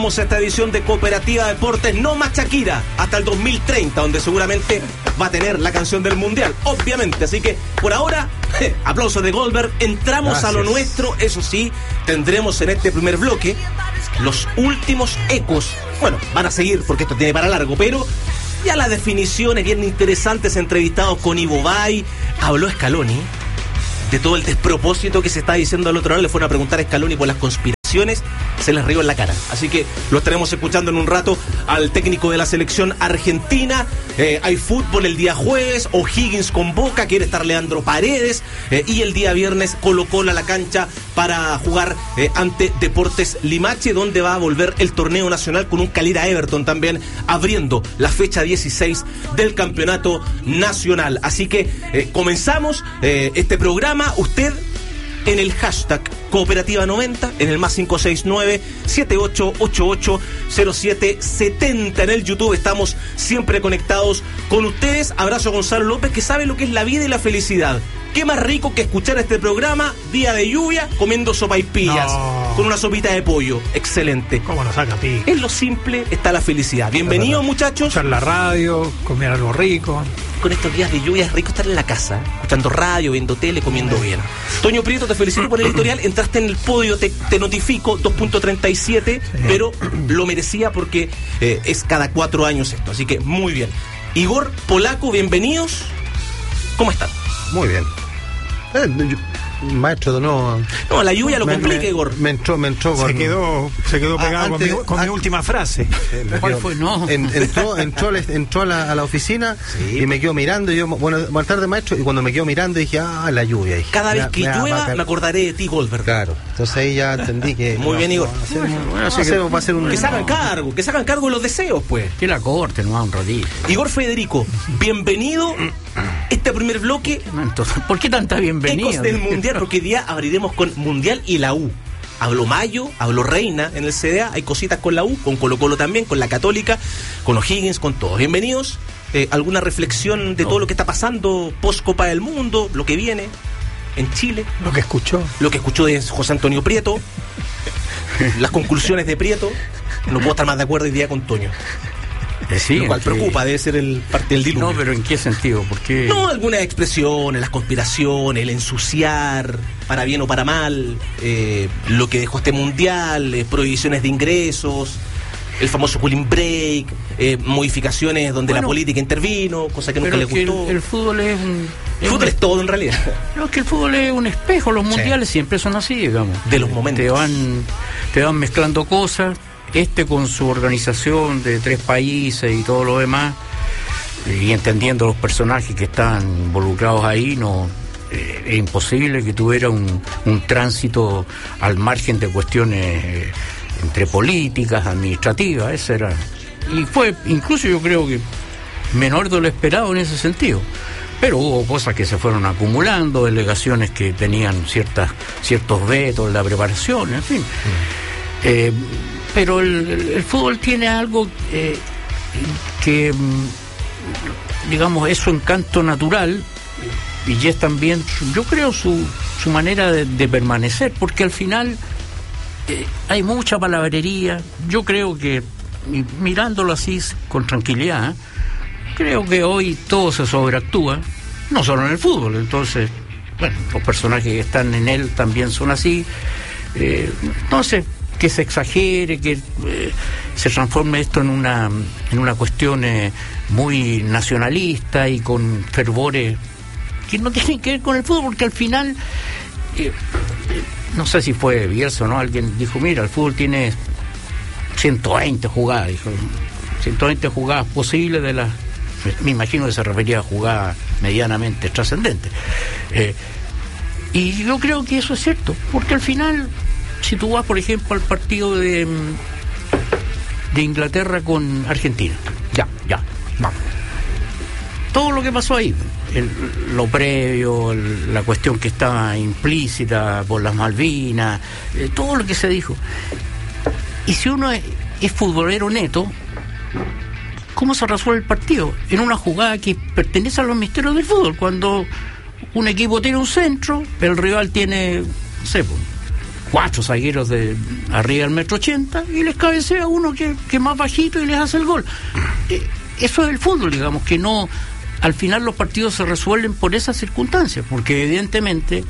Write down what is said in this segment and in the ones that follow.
A esta edición de Cooperativa Deportes, no más Shakira, hasta el 2030, donde seguramente va a tener la canción del Mundial, obviamente. Así que, por ahora, aplausos de Goldberg. Entramos Gracias. A lo nuestro. Eso sí, tendremos en este primer bloque los últimos ecos. Bueno, van a seguir porque esto tiene para largo, pero ya las definiciones bien interesantes, entrevistados con Ivo Bay. Habló Scaloni de todo el despropósito que se está diciendo al otro lado. Le fueron a preguntar a Scaloni por las conspiraciones, se les rió en la cara. Así que lo estaremos escuchando en un rato al técnico de la selección argentina. Hay fútbol el día jueves, O'Higgins convoca, quiere estar Leandro Paredes, y el día viernes Colo-Colo a la cancha para jugar ante Deportes Limache, donde va a volver el torneo nacional con un Calera Everton también abriendo la fecha 16 del campeonato nacional. Así que comenzamos este programa. Usted en el hashtag Cooperativa 90, en el más 569-7888-0770 en el YouTube. Estamos siempre conectados con ustedes. Abrazo a Gonzalo López, que sabe lo que es la vida y la felicidad. Qué más rico que escuchar este programa, día de lluvia, comiendo sopaipillas, con una sopita de pollo. Excelente. ¿Cómo nos saca, Pi? En lo simple está la felicidad. Bienvenidos, muchachos. Escuchar la radio, comer algo rico. Con estos días de lluvia es rico estar en la casa, escuchando radio, viendo tele, comiendo bien. Toño Prieto, te felicito por el editorial. Entraste en el podio, te notifico, 2.37, pero lo merecía porque es cada 4 años esto. Así que muy bien. Igor Polaco, bienvenidos. ¿Cómo están? Muy bien. Maestro, no. No, la lluvia lo complica, Igor. Me entró con... Se quedó pegado con mi última frase. ¿Cuál fue? No. Entró a la oficina, sí, y me quedo mirando. Y yo, buenas tardes, maestro. Y cuando me quedo mirando dije, la lluvia. Dije, cada vez que llueva me acordaré de ti, Goldberg. Claro. Entonces ahí ya entendí que... Muy bien, Igor. Va a ser un... Que se hagan cargo de los deseos, pues. Que la corte, no a un rodillo. Igor Federico, bienvenido. Este primer bloque. Entonces, ¿por qué tanta bienvenida? Ecos del Mundial, porque hoy día abriremos con Mundial y la U. Habló Mayo, habló Reina en el CDA, hay cositas con la U, con Colo-Colo también, con la Católica, con O'Higgins, con todos. Bienvenidos. ¿Alguna reflexión de todo lo que está pasando post Copa del Mundo, lo que viene en Chile? Lo que escuchó de José Antonio Prieto, las conclusiones de Prieto. No puedo estar más de acuerdo hoy día con Toño. Sí, lo cual preocupa, debe ser el parte del diluvio. No, pero ¿en qué sentido? Porque no, algunas expresiones, las conspiraciones, el ensuciar, para bien o para mal, lo que dejó este mundial, prohibiciones de ingresos, el famoso cooling break, modificaciones donde la política intervino, cosa que nunca les gustó. El fútbol es el fútbol es todo en realidad. No, es que el fútbol es un espejo, los mundiales siempre son así, digamos. De los momentos. Te van mezclando cosas. Con su organización de 3 países y todo lo demás, y entendiendo los personajes que están involucrados ahí, no es imposible que tuviera un tránsito al margen de cuestiones entre políticas, administrativas. Eso era, y fue incluso, yo creo que menor de lo esperado en ese sentido. Pero hubo cosas que se fueron acumulando, delegaciones que tenían ciertos vetos en la preparación, en fin. Pero el fútbol tiene algo que, digamos, es su encanto natural, y es también, yo creo, su manera de permanecer, porque al final hay mucha palabrería. Yo creo que, mirándolo así con tranquilidad, creo que hoy todo se sobreactúa, no solo en el fútbol. Entonces, bueno, los personajes que están en él también son así. Entonces, que se exagere, que se transforme esto en una cuestión muy nacionalista y con fervores que no tienen que ver con el fútbol, porque al final, no sé si fue Bielsa o no, alguien dijo, mira, el fútbol tiene 120 jugadas, dijo, 120 jugadas posibles de las, me imagino que se refería a jugadas medianamente trascendentes. Y yo creo que eso es cierto, porque al final, si tú vas, por ejemplo, al partido de Inglaterra con Argentina, vamos. Todo lo que pasó ahí, lo previo, la cuestión que estaba implícita por las Malvinas, todo lo que se dijo. Y si uno es futbolero neto, ¿cómo se resuelve el partido? En una jugada que pertenece a los misterios del fútbol, cuando un equipo tiene un centro, el rival tiene, no sé, 4 zagueros de arriba del 1,80 m y les cabecea uno que es más bajito y les hace el gol. Eso es el fútbol, digamos, que no, al final los partidos se resuelven por esas circunstancias, porque evidentemente,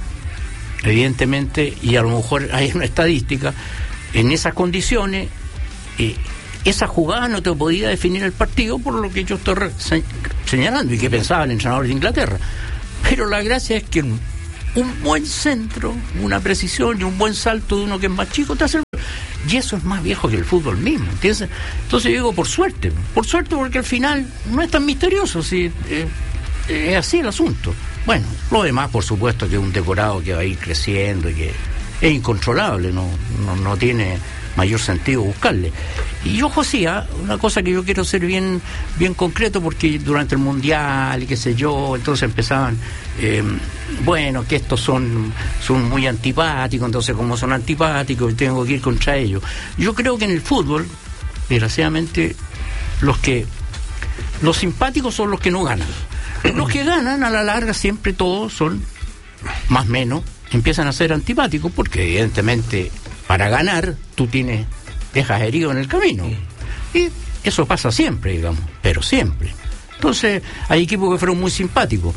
y a lo mejor hay una estadística, en esas condiciones, esa jugada no te podía definir el partido, por lo que yo estoy señalando y que pensaba el entrenador de Inglaterra. Pero la gracia es que un buen centro, una precisión y un buen salto de uno que es más chico te hace el gol. Y eso es más viejo que el fútbol mismo, ¿entiendes? Entonces yo digo por suerte, porque al final no es tan misterioso, ¿sí? Es así el asunto. Bueno, lo demás por supuesto que es un decorado que va a ir creciendo y que es incontrolable, no tiene mayor sentido buscarle. Y ojo, sí, una cosa que yo quiero ser bien concreto, porque durante el Mundial y qué sé yo, entonces empezaban bueno, que estos son muy antipáticos, entonces como son antipáticos tengo que ir contra ellos. Yo creo que en el fútbol, desgraciadamente, los simpáticos son los que no ganan. Los que ganan a la larga siempre todos son, más o menos, empiezan a ser antipáticos, porque evidentemente para ganar tú dejas herido en el camino. Y eso pasa siempre, digamos, pero siempre. Entonces hay equipos que fueron muy simpáticos.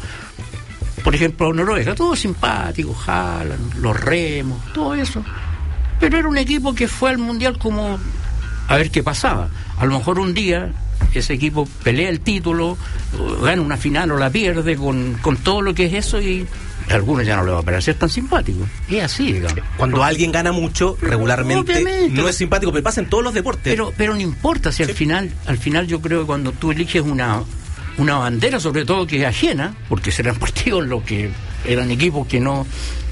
Por ejemplo, Noruega, todos simpáticos, Haaland, los remos, todo eso. Pero era un equipo que fue al Mundial como a ver qué pasaba. A lo mejor un día ese equipo pelea el título, gana una final o la pierde con todo lo que es eso, y a algunos ya no le va a parecer tan simpático. Es así, digamos. Cuando alguien gana mucho, regularmente no es simpático, pero pasa en todos los deportes. Pero no importa si al final yo creo que cuando tú eliges una bandera, sobre todo que es ajena, porque serán partidos en los que eran equipos que no...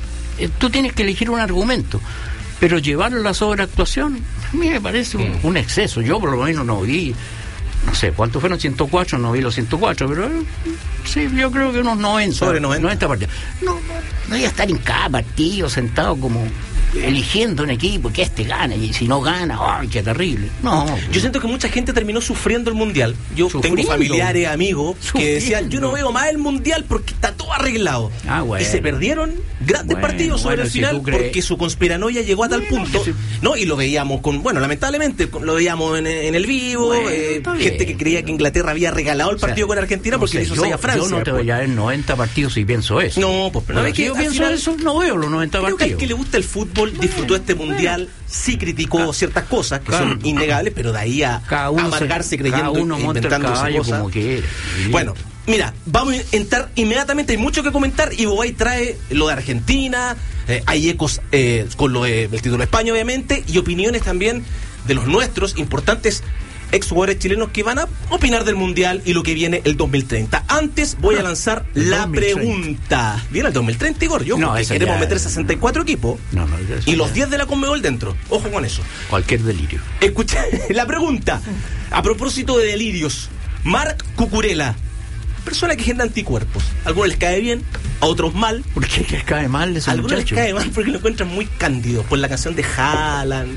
tú tienes que elegir un argumento, pero llevarlo a la sobreactuación a mí me parece un exceso. Yo por lo menos no vi, no sé cuántos fueron, 104, no vi los 104, pero sí, yo creo que unos 90, sobre 90 partidos. No voy a estar en cada partido sentado como eligiendo un equipo que gane, y si no gana, ¡ay, qué terrible! No, yo siento que mucha gente terminó sufriendo el Mundial. Yo tengo familiares, amigos que decían, yo no veo más el Mundial porque está todo arreglado. Bueno. Y se perdieron grandes partidos sobre el final, porque su conspiranoia llegó a tal punto, ¿no? Y lo veíamos lamentablemente lo veíamos en el vivo, gente que creía que Inglaterra había regalado el partido con Argentina porque le hizo 6 a Francia. Yo no te voy a ver 90 partidos si pienso eso. No, pues pero es que yo pienso eso, no veo los 90 partidos. Creo que al que le gusta el fútbol disfrutó este Mundial, sí criticó ciertas cosas que son innegables, pero de ahí a amargarse creyendo, inventando cosas como quiere. Bueno, mira, vamos a entrar inmediatamente, hay mucho que comentar, y Bobay trae lo de Argentina, hay ecos con lo del título de España, obviamente, y opiniones también de los nuestros importantes exjugadores chilenos que van a opinar del Mundial y lo que viene el 2030. Antes voy a lanzar la pregunta. ¿Viene el 2030, Igor? Queremos meter 64 equipos y los 10 de la Conmebol dentro. Ojo con eso. Cualquier delirio. Escucha la pregunta. A propósito de delirios, Marc Cucurella, persona que genera anticuerpos. A algunos les cae bien, a otros mal. ¿Por qué les cae mal ese muchacho? A algunos les cae mal porque lo encuentran muy cándido por la canción de Haaland,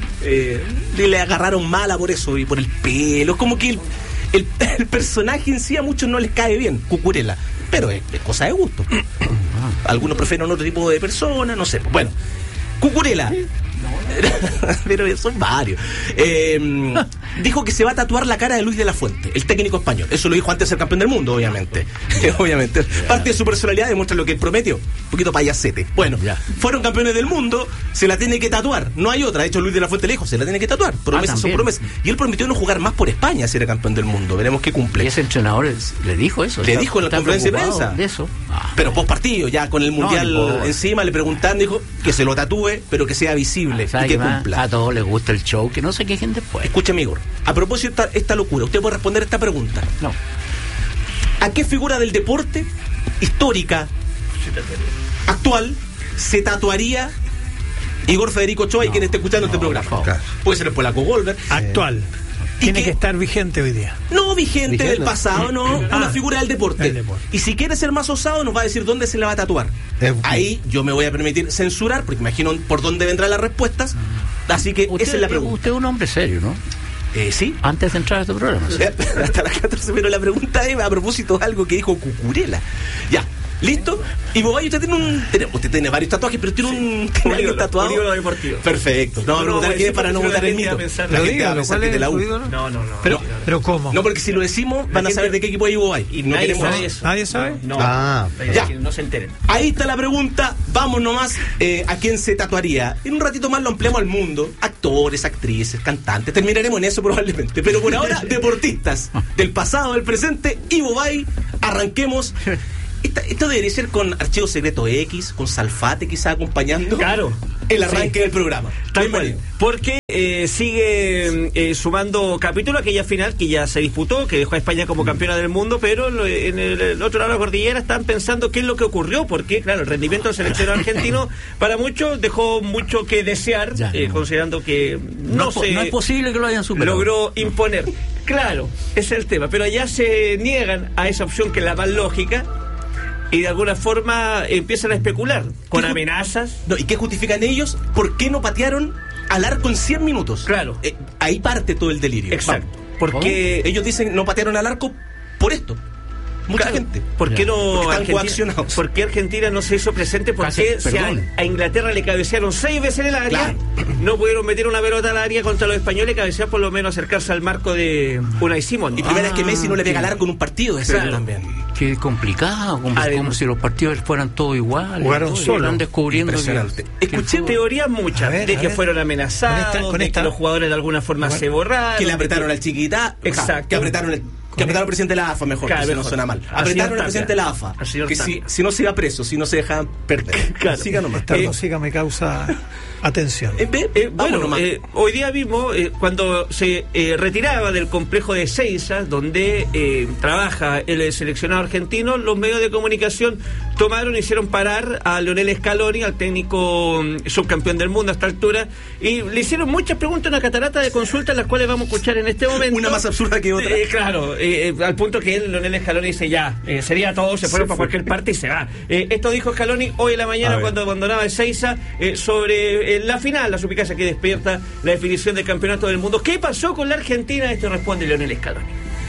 le agarraron mala por eso y por el pelo. Como que el personaje en sí a muchos no les cae bien, Cucurella, pero es cosa de gusto. Algunos prefieren otro tipo de persona, no sé. Bueno, Cucurella, pero son varios, dijo que se va a tatuar la cara de Luis de la Fuente, el técnico español. Eso lo dijo antes de ser campeón del mundo, obviamente. Obviamente. Parte de su personalidad demuestra lo que él prometió. Un poquito payasete. Bueno, fueron campeones del mundo, se la tiene que tatuar. No hay otra. De hecho, Luis de la Fuente le dijo, se la tiene que tatuar. Promesas son promesas. Y él prometió no jugar más por España si era campeón del mundo. Veremos qué cumple. ¿Y ese entrenador le dijo eso? Le dijo en la conferencia de prensa. De eso. Pero post partido, ya con el Mundial encima, le preguntaron, dijo que se lo tatúe, pero que sea visible y que cumpla. A todos les gusta el show, que no se quejen después. Escúchame, Igor, a propósito de esta locura, usted puede responder esta pregunta. No. ¿A qué figura del deporte histórica actual se tatuaría Igor Federico Ochoa y quien esté escuchando este programa? Claro. Puede ser el polaco Goldberg. Actual. Tiene que estar vigente hoy día. No vigente del pasado, no. Una figura del deporte. Y si quiere ser más osado, nos va a decir dónde se la va a tatuar. Ahí yo me voy a permitir censurar, porque imagino por dónde vendrán las respuestas. Así que esa es la pregunta. Usted es un hombre serio, ¿no? Sí. Antes de entrar a este programa. Hasta las 14, pero la pregunta es a propósito de algo que dijo Cucurella. Ya. ¿Listo? Y Bobay, usted tiene varios tatuajes, pero tiene un tatuado. Un ídolo deportivo. Perfecto. No, para no votar el mito. Pero dígalo, ¿cuál es tu ídolo? No. Pero ¿cómo? No, porque si lo decimos, van a saber de qué equipo es Bobay. Y no nadie sabe eso. ¿Nadie sabe? No. Ya. No se enteren. Ahí está la pregunta. Vamos nomás a quién se tatuaría. En un ratito más lo ampliamos al mundo. Actores, actrices, cantantes. Terminaremos en eso probablemente. Pero por ahora, deportistas del pasado, del presente y Bobay. Arranquemos. Esto debería ser con Archivo Secreto X, con Salfate quizá acompañando. Claro. El arranque del programa. Tal cual. Porque sigue sumando capítulo aquella final que ya se disputó, que dejó a España como campeona del mundo, pero en el otro lado de la cordillera están pensando qué es lo que ocurrió, porque claro, el rendimiento del seleccionado argentino para muchos dejó mucho que desear, considerando que no es posible que lo hayan superado. Logró imponer. Claro, ese es el tema, pero allá se niegan a esa opción que es la más lógica. Y de alguna forma empiezan a especular con amenazas. ¿Y qué justifican ellos? ¿Por qué no patearon al arco en 100 minutos? Claro. Ahí parte todo el delirio. Exacto. Porque ellos dicen no patearon al arco por esto. Mucha gente. ¿Por qué no coaccionados? ¿Por qué Argentina no se hizo presente? Porque a Inglaterra le cabecearon 6 veces en el área. Claro. No pudieron meter una pelota al área contra los españoles, cabecear por lo menos acercarse al marco de Unai Simón. Y primera es que Messi no le pega al arco en un partido. Claro. También. Qué complicado, como si los partidos fueran todos iguales. Jugaron solo. Están descubriendo Escuché teorías muchas de que fueron amenazados, de que los jugadores de alguna forma se borraron, que le apretaron al Chiquita. Exacto. Que apretaron al presidente de la AFA, mejor, claro, que no suena mal. Apretaron al presidente de la AFA, que si no se iba preso, si no se dejaban perder. Claro. Siga nomás. Esta música me causa atención. Hoy día mismo, cuando se retiraba del complejo de Ezeiza, donde trabaja el seleccionado argentino, los medios de comunicación hicieron parar a Lionel Scaloni, al técnico subcampeón del mundo a esta altura, y le hicieron muchas preguntas, una catarata de consultas, las cuales vamos a escuchar en este momento. Una más absurda que otra. Claro, al punto que Lionel Scaloni dice sería todo, se fueron para cualquier parte y se va. Esto dijo Scaloni hoy en la mañana cuando abandonaba Ezeiza sobre la final, la suspicacia que despierta la definición del campeonato del mundo. ¿Qué pasó con la Argentina? Esto responde Lionel Scaloni.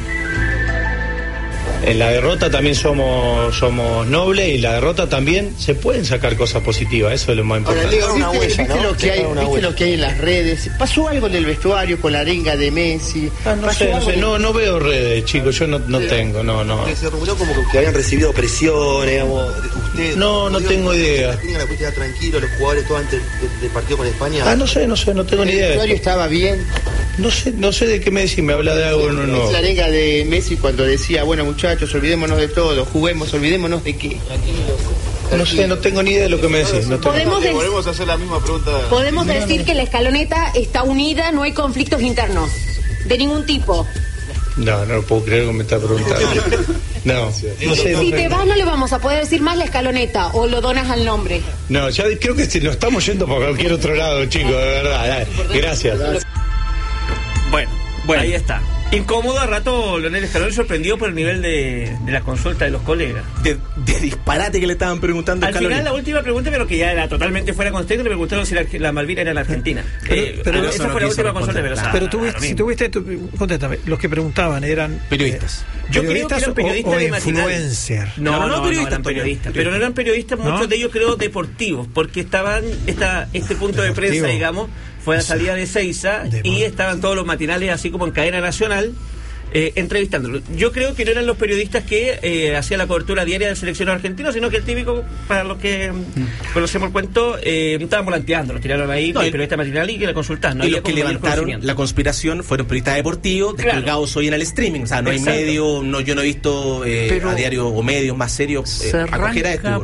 En la derrota también somos nobles, y la derrota también se pueden sacar cosas positivas, eso es lo más importante. Ahora, ¿viste lo que hay en las redes? ¿Pasó algo en el vestuario con la arenga de Messi? No veo redes, chicos, yo no tengo, no. Se rumoreó como que habían recibido presión, digamos. ¿Usted no tengo idea. ¿Tienen la cuestión tranquilo los jugadores todo antes del partido con España? No sé, no tengo ni idea. ¿El vestuario estaba bien? No sé de qué me decís, me habla de algo nuevo. La arenga de Messi cuando decía, bueno muchachos, olvidémonos de todo, juguemos, olvidémonos de qué. No sé, no tengo ni idea de lo que me decís. Volvemos a hacer la misma pregunta. Podemos decir que la escaloneta está unida, no hay conflictos internos, de ningún tipo. No lo puedo creer que me está preguntando. No sé. Si te vas no le vamos a poder decir más la escaloneta, o lo donas al nombre. No, ya creo que si lo estamos yendo por cualquier otro lado, chicos, de verdad. Gracias. Bueno, ahí está. Incómodo a rato, Lionel Scaloni sorprendido por el nivel de las consultas de los colegas. De disparate que le estaban preguntando a Scaloni. Al final, la última pregunta, pero que ya era totalmente fuera de contexto, le preguntaron si la Malvina era la Argentina. Pero esa fue la última consulta, pero contéstame, los que preguntaban eran periodistas. Yo creo que eran periodistas o de matinal. Influencer. No, eran periodistas. Pero no eran periodistas, muchos de ellos creo deportivos, porque estaban este punto de prensa, digamos, fue a la salida de Ezeiza y estaban todos los matinales así como en cadena nacional entrevistándolo. Yo creo que no eran los periodistas que hacían la cobertura diaria del seleccionado argentino, sino que el típico, para los que conocemos el cuento, estaban volanteando, los tiraron ahí, el periodista matinal y que le consultaban. Y los que levantaron la conspiración fueron periodistas deportivos, descolgados hoy en el streaming. O sea, no hay medio, yo no he visto a diario o medios más serios se arranca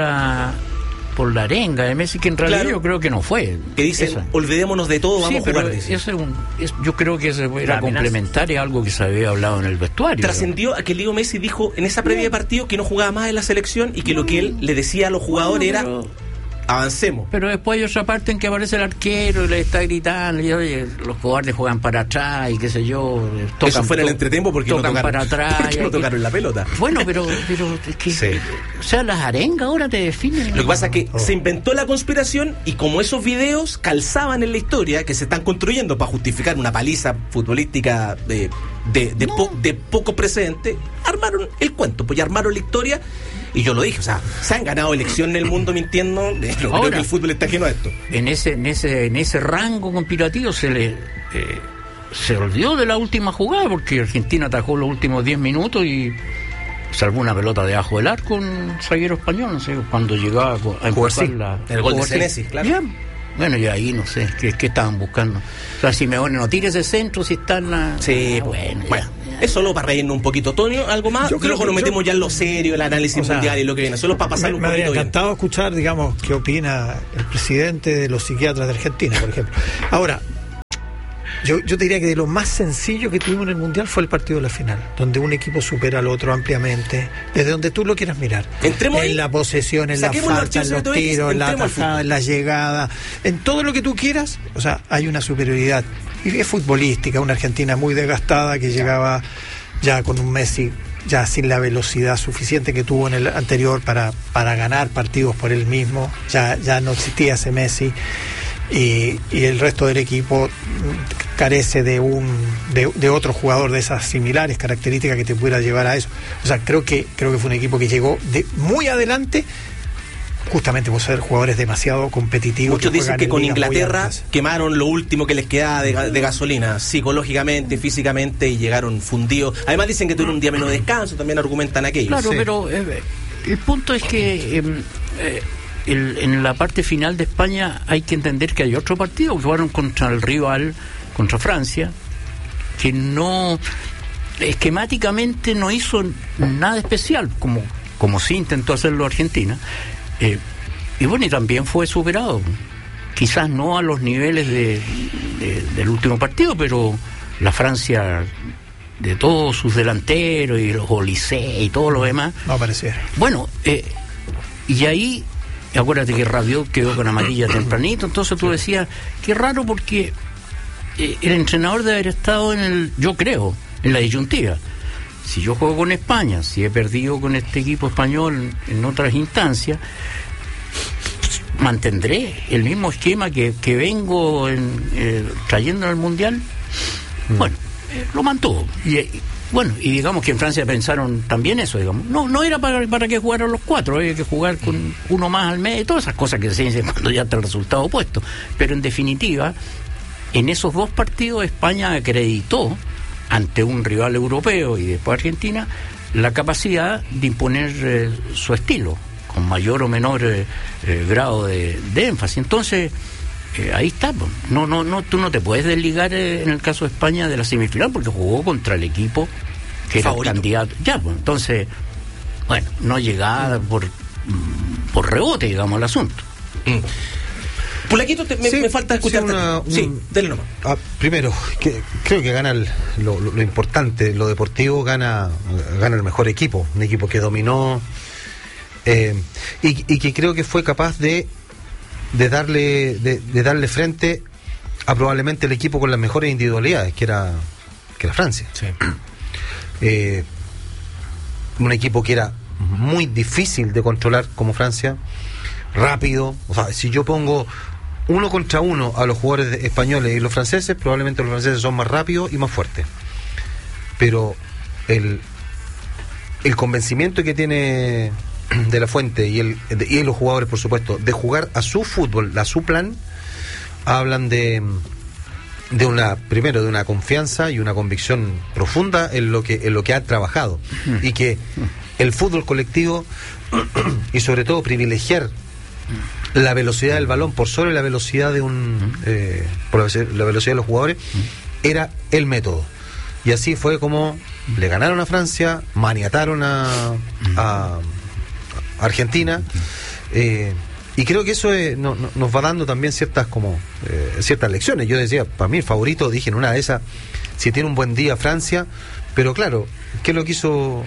por la arenga de Messi, que en realidad yo creo que no fue. Que dicen, olvidémonos de todo, vamos a jugar. Yo creo que era complementario a algo que se había hablado en el vestuario. Trascendió a que Leo Messi dijo en esa previa de partido que no jugaba más en la selección y que lo que él le decía a los jugadores era avancemos. Pero después hay otra parte en que aparece el arquero y le está gritando y oye, los jugadores juegan para atrás y qué sé yo, tocan, eso fue en el entretiempo porque tocan no tocaron, para atrás, porque no tocaron la pelota. Bueno, pero es que o sea, las arengas ahora te definen. Lo que pasa es que se inventó la conspiración y como esos videos calzaban en la historia que se están construyendo para justificar una paliza futbolística de poco precedente, armaron el cuento, pues ya armaron la historia y yo lo dije, o sea, se han ganado elecciones en el mundo mintiendo. Ahora, creo que el fútbol está ajeno a esto. En ese rango conspirativo se olvidó de la última jugada, porque Argentina atajó los últimos 10 minutos y salvó una pelota debajo del arco un zaguero español, no sé, cuando llegaba a empujar el gol de Senesi, claro. Bien. Bueno, y ahí no sé, ¿qué estaban buscando? O sea, Simeone no tire ese centro si está en la... Sí, bueno. Es solo para reírnos un poquito. Toño, ¿algo más? Yo creo que nos metemos ya en lo serio, el análisis mundial y lo que viene. Solo para pasarlo un poquito bien. Me habría encantado escuchar, digamos, qué opina el presidente de los psiquiatras de Argentina, por ejemplo. Ahora, yo te diría que de lo más sencillo que tuvimos en el Mundial fue el partido de la final, donde un equipo supera al otro ampliamente, desde donde tú lo quieras mirar. Entremos en la posesión, en la falta, en los tiros, en la atajada, en la llegada, en todo lo que tú quieras, o sea, hay una superioridad. Y es futbolística, una Argentina muy desgastada que llegaba ya con un Messi ya sin la velocidad suficiente que tuvo en el anterior para ganar partidos por él mismo, ya no existía ese Messi. Y el resto del equipo carece de otro jugador de esas similares características que te pudiera llevar a eso. O sea, creo que fue un equipo que llegó de muy adelante, justamente por ser jugadores demasiado competitivos. Muchos dicen que con Inglaterra quemaron lo último que les quedaba de gasolina, psicológicamente, físicamente, y llegaron fundidos. Además dicen que tuvieron un día menos de descanso, también argumentan aquello. Claro, sí. Pero el punto es que en la parte final de España hay que entender que hay otro partido que jugaron contra el rival, contra Francia, que no esquemáticamente no hizo nada especial, como sí intentó hacerlo Argentina, y bueno, y también fue superado, quizás no a los niveles del último partido, pero la Francia de todos sus delanteros y los Olise y todo lo demás, no apareciera. Bueno, y ahí acuérdate que Rabiot quedó con amarilla tempranito, entonces tú decías, qué raro, porque el entrenador debe haber estado yo creo, en la disyuntiva. Si yo juego con España, si he perdido con este equipo español en otras instancias, mantendré el mismo esquema que vengo trayendo al Mundial. Bueno, lo mantuvo. Bueno, y digamos que en Francia pensaron también eso, digamos. No era para que jugaran los cuatro, había que jugar con uno más al medio, todas esas cosas que se dicen cuando ya está el resultado puesto. Pero en definitiva, en esos dos partidos España acreditó ante un rival europeo y después Argentina la capacidad de imponer su estilo, con mayor o menor grado de énfasis. Entonces, ahí está. Tú no te puedes desligar en el caso de España de la semifinal, porque jugó contra el equipo que era el candidato. Entonces, bueno, no llegaba por rebote, digamos, el asunto. Pulaquito, me falta escucharte. Dele nomás. Primero, creo que gana lo importante, lo deportivo, gana el mejor equipo, un equipo que dominó y que creo que fue capaz de darle frente a probablemente el equipo con las mejores individualidades, que era Francia. Sí. Un equipo que era muy difícil de controlar como Francia, rápido. O sea, si yo pongo 1 contra 1 a los jugadores españoles y los franceses, probablemente los franceses son más rápidos y más fuertes. Pero el convencimiento que tiene de la Fuente y los jugadores, por supuesto, de jugar a su fútbol, a su plan, hablan de una confianza y una convicción profunda en lo que han trabajado, y que el fútbol colectivo y sobre todo privilegiar la velocidad del balón por sobre la velocidad de por la velocidad de los jugadores era el método. Y así fue como le ganaron a Francia, maniataron a Argentina, y creo que eso nos va dando también ciertas lecciones. Yo decía, para mí el favorito, dije en una de esas, si tiene un buen día Francia, pero claro, ¿qué es lo que hizo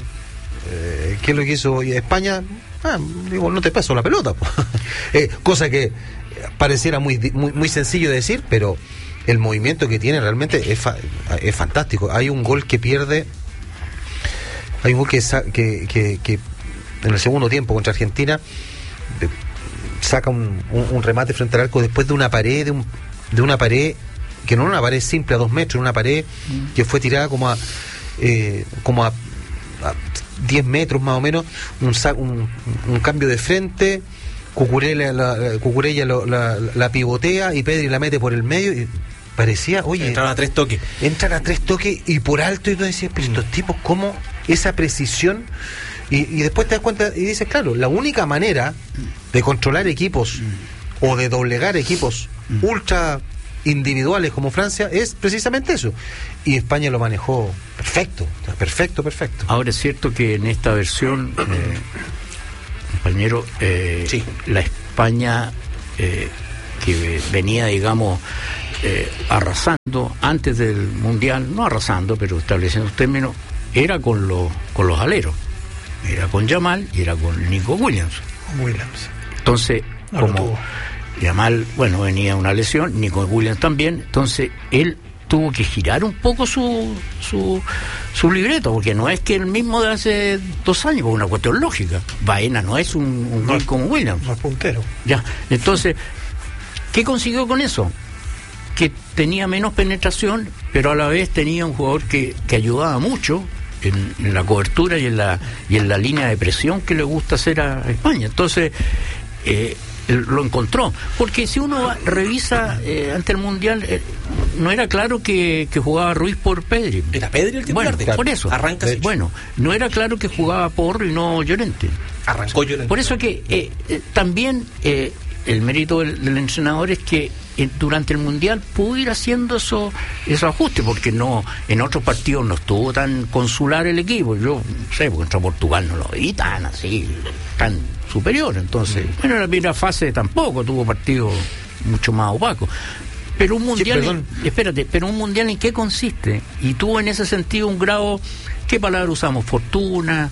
España? Digo, no te paso la pelota, cosa que pareciera muy sencillo de decir, pero el movimiento que tiene realmente es fantástico. Hay un gol que pierde, hay un gol que en el segundo tiempo contra Argentina saca un remate frente al arco después de una pared, de una pared que no era una pared simple a 2 metros, una pared que fue tirada como a 10 metros más o menos, un cambio de frente, Cucurella la pivotea y Pedri la mete por el medio y parecía, oye, entran a 3 toques y por alto, y tú decías, pero estos tipos, ¿cómo esa precisión? Y después te das cuenta y dices, claro, la única manera de controlar equipos o de doblegar equipos ultra individuales como Francia es precisamente eso. Y España lo manejó perfecto. Ahora es cierto que en esta versión, compañero, la España que venía, digamos, arrasando antes del Mundial, no arrasando, pero estableciendo términos, era con los aleros. Era con Yamal y era con Nico Williams. Entonces, como Yamal, venía una lesión, Nico Williams también, entonces él tuvo que girar un poco su libreto, porque no es que el mismo de hace 2 años, por una cuestión lógica. Baena no es un gol como Williams. No es puntero. Ya, entonces, ¿qué consiguió con eso? Que tenía menos penetración, pero a la vez tenía un jugador que ayudaba mucho en la cobertura y en la línea de presión que le gusta hacer a España. Entonces lo encontró, porque si uno revisa ante el Mundial, no era claro que jugaba Ruiz por Pedri. Era Pedri el titular. Por eso arranca así. No era claro que jugaba Porro y no Llorente. Arrancó Llorente. Por eso que también el mérito del entrenador es que durante el Mundial pudo ir haciendo esos ajustes, porque no en otros partidos no estuvo tan consular el equipo. Yo no sé, porque contra Portugal no lo vi tan así, tan superior. Entonces, en la primera fase tampoco tuvo partidos mucho más opacos. Pero un Mundial, pero un Mundial ¿en qué consiste? Y tuvo en ese sentido un grado, ¿qué palabra usamos? Fortuna,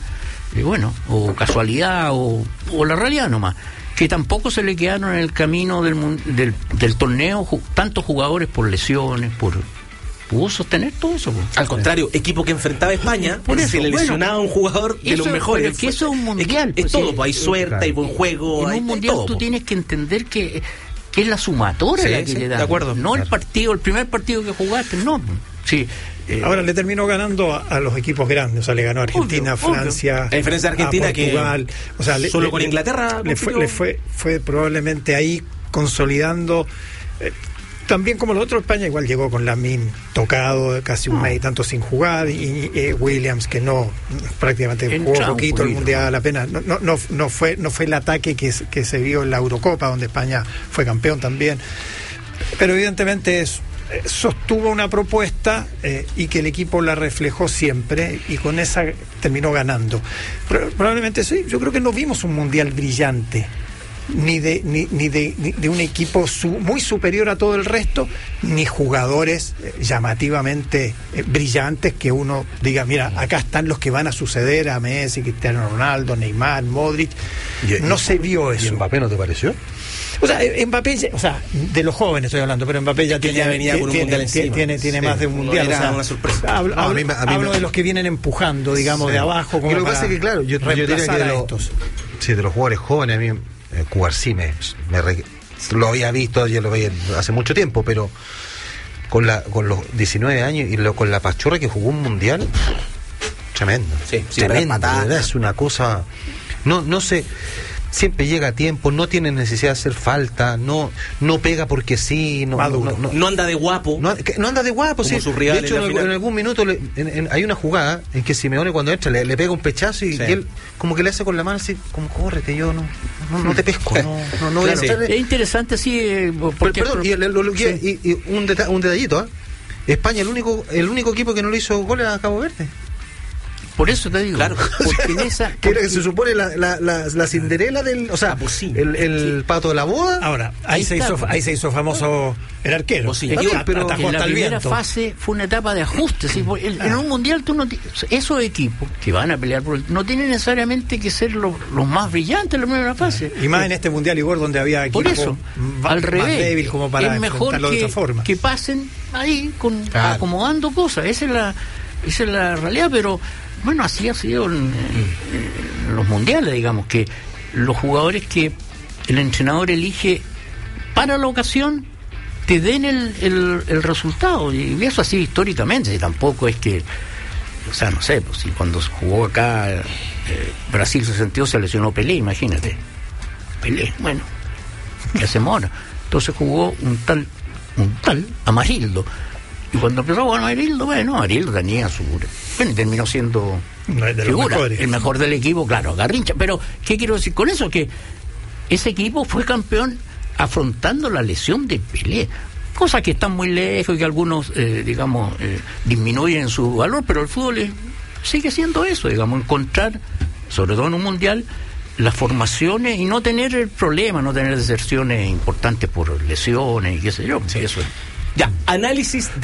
o casualidad, o la realidad nomás, que tampoco se le quedaron en el camino del torneo tantos jugadores por lesiones, pudo sostener todo eso. Al contrario, equipo que enfrentaba a España, se le lesionaba un jugador de los mejores. Que eso es un mundial. Es todo, hay suerte, hay buen juego. En un mundial tú tienes que entender que es la sumatoria la que le da. De acuerdo. No el primer partido que jugaste, no. Sí. Ahora le terminó ganando a los equipos grandes, o sea, le ganó a Argentina, Francia, a diferencia de Argentina, Portugal, que solo con Inglaterra le fue probablemente ahí consolidando. También como los otros, España igual llegó con Lamine tocado, casi un mes y tanto sin jugar, y Williams que no prácticamente jugó poquito el Mundial, apenas no fue el ataque que se vio en la Eurocopa, donde España fue campeón también, pero evidentemente sostuvo una propuesta y que el equipo la reflejó siempre, y con esa terminó ganando. Probablemente sí, yo creo que no vimos un Mundial brillante, ni de un equipo muy superior a todo el resto, ni jugadores llamativamente brillantes que uno diga, mira, acá están los que van a suceder a Messi, Cristiano Ronaldo, Neymar, Modric. No se vio eso. ¿Y Mbappé no te pareció? O sea, Mbappé, de los jóvenes estoy hablando, pero Mbappé ya venía con un mundial encima. Tiene más de un mundial. Era una sorpresa. Hablo de los que vienen empujando, digamos, de abajo. Como lo que pasa es que, claro, yo diría que de los jugadores jóvenes, a mí Cubarsí lo había visto, ya lo veía hace mucho tiempo, pero con los 19 años y con la pachorra que jugó un mundial, tremendo. Tremendo, de verdad, es una cosa. No sé. Siempre llega a tiempo, no tiene necesidad de hacer falta, no pega porque sí, no anda de guapo. No anda de guapo, sí. De hecho, en algún minuto hay una jugada en que Simeone cuando entra le pega un pechazo y él como que le hace con la mano así, como córrete, yo no te pesco, no voy a entrar. Es interesante, sí. Perdón, y un detallito, España, el único equipo que no le hizo goles a Cabo Verde. Por eso te digo, claro, porque en esa, que se supone la Cinderela del, o sea, el pato de la boda. Ahora, ahí se hizo famoso el arquero. Pero en la primera fase fue una etapa de ajuste. ¿Sí? En un mundial esos equipos que van a pelear no tienen necesariamente que ser los más brillantes en la primera fase. Y más en este mundial igual donde había equipos por eso, al revés, más débil como para es mejor de otra forma. Que pasen ahí acomodando cosas. Esa es la realidad, pero bueno, así ha sido en los mundiales, digamos, que los jugadores que el entrenador elige para la ocasión te den el resultado, y eso así históricamente, tampoco es que o sea, no sé, pues si cuando jugó acá Brasil 62 se lesionó Pelé, imagínate. Pelé, bueno, ¿qué hacemos ahora? Entonces jugó un tal Amarildo. Y cuando empezó a jugar Amarildo tenía su... Bueno, terminó siendo figura, el mejor del equipo, claro, Garrincha. Pero, ¿qué quiero decir con eso? Que ese equipo fue campeón afrontando la lesión de Pelé. Cosas que están muy lejos y que algunos, disminuyen su valor, pero el fútbol sigue siendo eso, encontrar, sobre todo en un mundial, las formaciones y no tener el problema, no tener deserciones importantes por lesiones y qué sé yo. Sí. Eso es. Ya, análisis